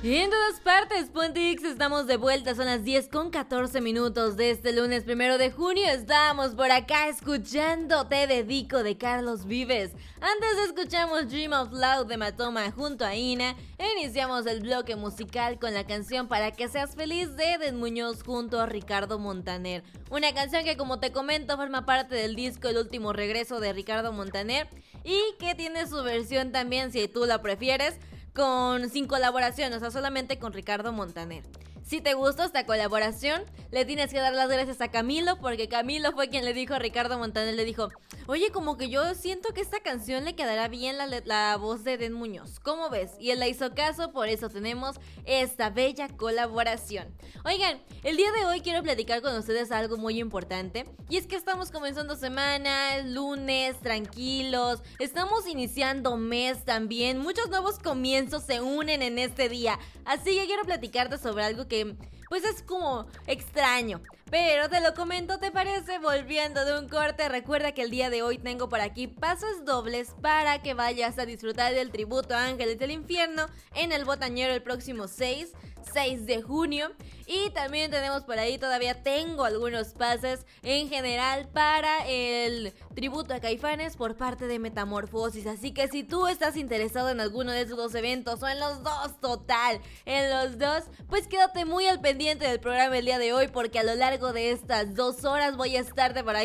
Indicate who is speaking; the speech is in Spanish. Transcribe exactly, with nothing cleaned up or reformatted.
Speaker 1: Y en todas partes, Puntix, estamos de vuelta, son las diez con catorce minutos de este lunes primero de junio. Estamos por acá escuchando Te Dedico de Carlos Vives. Antes escuchamos Dream Out Loud de Matoma junto a Ina. E iniciamos el bloque musical con la canción Para que seas feliz de Eden Muñoz junto a Ricardo Montaner. Una canción que, como te comento, forma parte del disco El Último Regreso de Ricardo Montaner y que tiene su versión también, si tú la prefieres, con sin colaboración, o sea, solamente con Ricardo Montaner. Si te gustó esta colaboración, le tienes que dar las gracias a Camilo, porque Camilo fue quien le dijo a Ricardo Montaner, le dijo, oye, como que yo siento que esta canción le quedará bien la, la voz de Eden Muñoz, ¿cómo ves? Y él le hizo caso, por eso tenemos esta bella colaboración. Oigan, el día de hoy quiero platicar con ustedes algo muy importante, y es que estamos comenzando semana, lunes, tranquilos, estamos iniciando mes también, muchos nuevos comienzos se unen en este día, así que quiero platicarte sobre algo que pues es como extraño, pero te lo comento, ¿te parece? Volviendo de un corte, recuerda que el día de hoy tengo por aquí pasos dobles para que vayas a disfrutar del tributo a Ángeles del Infierno en el Botañero el próximo seis de junio. Y también tenemos por ahí, todavía tengo algunos pases en general para el tributo a Caifanes por parte de Metamorfosis. Así que si tú estás interesado en alguno de esos dos eventos o en los dos, total, en los dos, pues quédate muy al pendiente del programa el día de hoy, porque a lo largo de estas dos horas voy a estarte por ahí